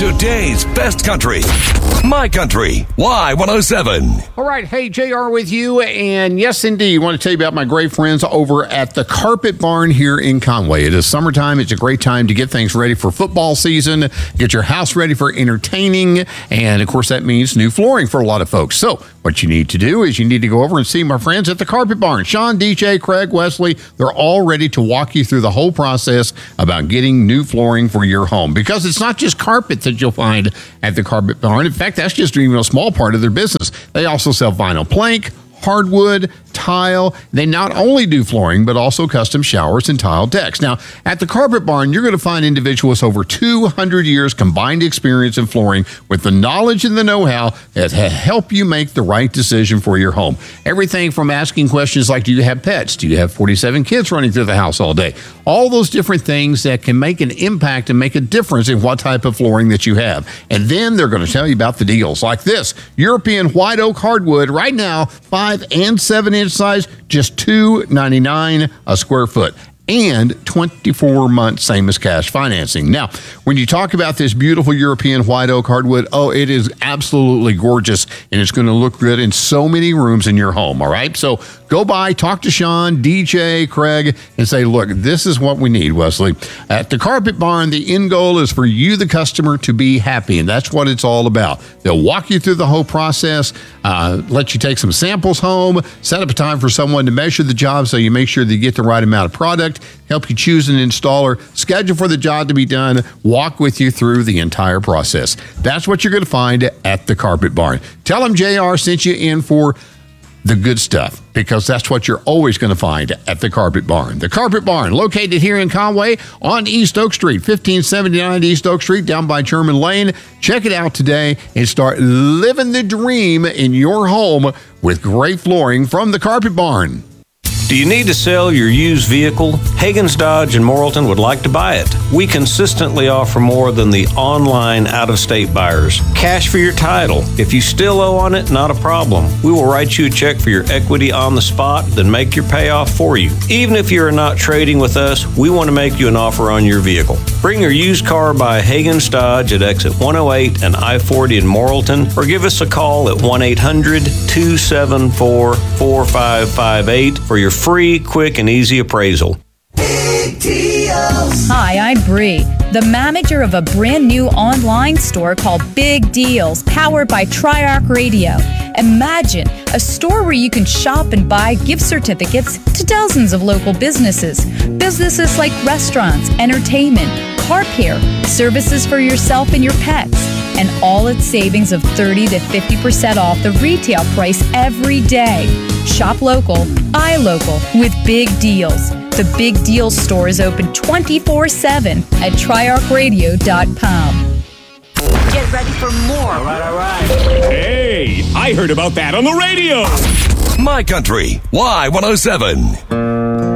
Today's best country. My Country. Y107. All right. Hey, JR with you. And yes, indeed, I want to tell you about my great friends over at the Carpet Barn here in Conway. It is summertime. It's a great time to get things ready for football season, get your house ready for entertaining. And of course, that means new flooring for a lot of folks. So what you need to do is you need to go over and see my friends at the Carpet Barn. Sean, DJ, Craig, Wesley, they're all ready to walk you through the whole process about getting new flooring for your home. Because it's not just carpet that you'll find at the Carpet Barn. In fact, that's just even a small part of their business. They also sell vinyl plank, hardwood, tile. They not only do flooring, but also custom showers and tile decks. Now, at the Carpet Barn, you're going to find individuals with over 200 years combined experience in flooring with the knowledge and the know-how that help you make the right decision for your home. Everything from asking questions like, do you have pets? Do you have 47 kids running through the house all day? All those different things that can make an impact and make a difference in what type of flooring that you have. And then they're going to tell you about the deals like this. European white oak hardwood right now, 5 and 7 inch size, just $2.99 a square foot. And 24 months, same as cash financing. Now, when you talk about this beautiful European white oak hardwood, it is absolutely gorgeous, and it's going to look good in so many rooms in your home, all right? So go by, talk to Sean, DJ, Craig, and say, look, this is what we need, Wesley. At the Carpet Barn, the end goal is for you, the customer, to be happy, and that's what it's all about. They'll walk you through the whole process, let you take some samples home, set up a time for someone to measure the job so you make sure that you get the right amount of product, help you choose an installer, schedule for the job to be done, walk with you through the entire process. That's what you're going to find at the Carpet Barn. Tell them JR sent you in for the good stuff, because that's what you're always going to find at the Carpet Barn. The Carpet Barn, located here in Conway on East Oak Street, 1579 East Oak Street, down by Sherman Lane. Check it out today and start living the dream in your home with great flooring from the Carpet Barn. Do you need to sell your used vehicle? Hagen's Dodge in Morrilton would like to buy it. We consistently offer more than the online out-of-state buyers. Cash for your title. If you still owe on it, not a problem. We will write you a check for your equity on the spot, then make your payoff for you. Even if you are not trading with us, we want to make you an offer on your vehicle. Bring your used car by Hagen's Dodge at exit 108 and I-40 in Morrilton, or give us a call at 1-800-274-4558 for your free, quick, and easy appraisal. Big deals. Hi, I'm Bree, the manager of a brand new online store called Big Deals, powered by Triarch Radio. Imagine a store where you can shop and buy gift certificates to dozens of local businesses. Businesses like restaurants, entertainment, car care, services for yourself and your pets. And all its savings of 30 to 50% off the retail price every day. Shop local, buy local with Big Deals. The Big Deals store is open 24/7 at triarchradio.com. Get ready for more. All right. Hey, I heard about that on the radio. My Country. Y107.